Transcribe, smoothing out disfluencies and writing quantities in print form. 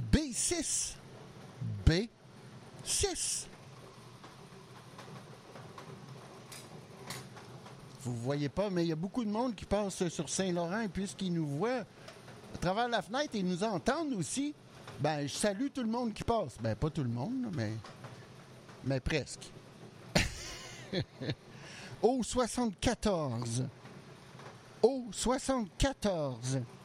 B6. B6. Vous ne voyez pas, mais il y a beaucoup de monde qui passe sur Saint-Laurent et puisqu'ils nous voient à travers la fenêtre et ils nous entendent aussi, ben je salue tout le monde qui passe. Ben pas tout le monde, mais presque. Au 74. Au 74.